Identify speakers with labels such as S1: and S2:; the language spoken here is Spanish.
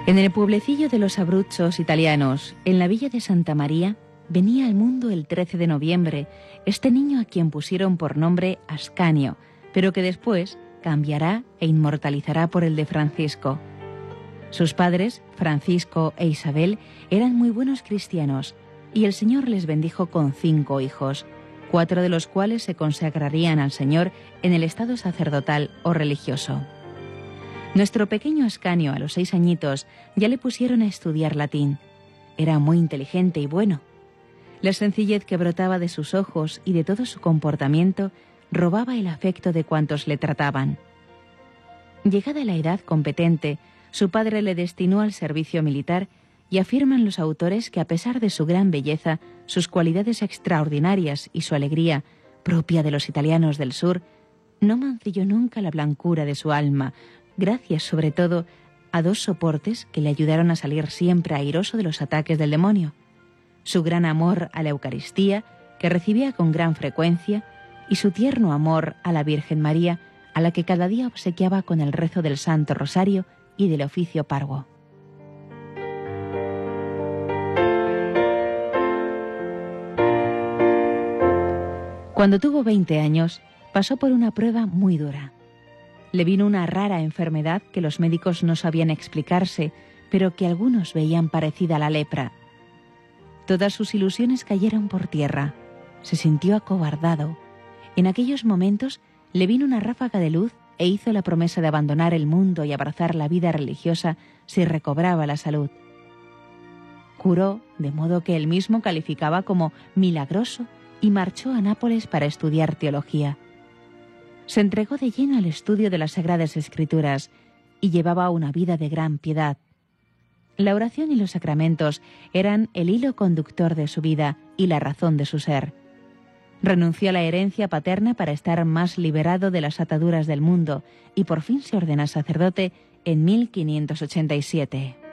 S1: En el pueblecillo de los Abruzos italianos, en la villa de Santa María, venía al mundo el 13 de noviembre este niño a quien pusieron por nombre Ascanio, pero que después cambiará e inmortalizará por el de Francisco. Sus padres, Francisco e Isabel, eran muy buenos cristianos y el Señor les bendijo con 5 hijos, 4 de los cuales se consagrarían al Señor en el estado sacerdotal o religioso. Nuestro pequeño Ascanio, a los 6 añitos, ya le pusieron a estudiar latín. Era muy inteligente y bueno. La sencillez que brotaba de sus ojos y de todo su comportamiento robaba el afecto de cuantos le trataban. Llegada la edad competente, su padre le destinó al servicio militar y afirman los autores que a pesar de su gran belleza, sus cualidades extraordinarias y su alegría, propia de los italianos del sur, no mancilló nunca la blancura de su alma, gracias sobre todo a 2 soportes que le ayudaron a salir siempre airoso de los ataques del demonio: su gran amor a la Eucaristía, que recibía con gran frecuencia, y su tierno amor a la Virgen María, a la que cada día obsequiaba con el rezo del Santo Rosario y del oficio parvo. Cuando tuvo 20 años, pasó por una prueba muy dura. Le vino una rara enfermedad que los médicos no sabían explicarse, pero que algunos veían parecida a la lepra. Todas sus ilusiones cayeron por tierra. Se sintió acobardado. En aquellos momentos le vino una ráfaga de luz e hizo la promesa de abandonar el mundo y abrazar la vida religiosa si recobraba la salud. Curó, de modo que él mismo calificaba como milagroso, y marchó a Nápoles para estudiar teología. Se entregó de lleno al estudio de las Sagradas Escrituras y llevaba una vida de gran piedad. La oración y los sacramentos eran el hilo conductor de su vida y la razón de su ser. Renunció a la herencia paterna para estar más liberado de las ataduras del mundo y por fin se ordena sacerdote en 1587.